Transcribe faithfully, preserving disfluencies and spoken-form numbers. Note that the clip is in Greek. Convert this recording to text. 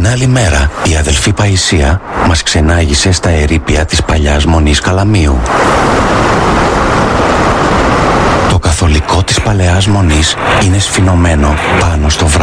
Την άλλη μέρα η αδελφή Παϊσία μας ξενάγησε στα ερείπια της παλιάς Μονής Καλαμείου. Το καθολικό της παλαιάς Μονής είναι σφινωμένο πάνω στο βράχο